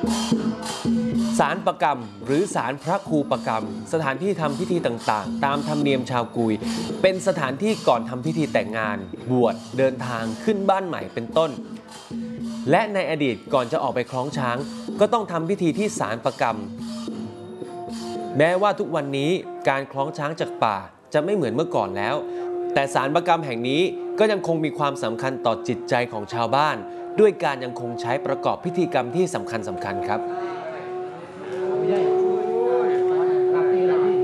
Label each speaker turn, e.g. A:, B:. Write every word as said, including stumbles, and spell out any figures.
A: ศาลประกรรมหรือศาลพระครูประกรรมสถานที่ทำพิธีต่างๆตามธรรมเนียมชาวกุยเป็นสถานที่ก่อนทำพิธีแต่งงานบวชเดินทางขึ้นบ้านใหม่เป็นต้นและในอดีตก่อนจะออกไปคล้องช้างก็ต้องทำพิธีที่ศาลประกรรมแม้ว่าทุกวันนี้การคล้องช้างจากป่าจะไม่เหมือนเมื่อก่อนแล้วแต่ศาลประกรรมแห่งนี้ก็ยังคงมีความสำคัญต่อจิตใจของชาวบ้านด้วยการยังคงใช้ประกอบพิธีกรรมที่สำคัญสำคัญครับ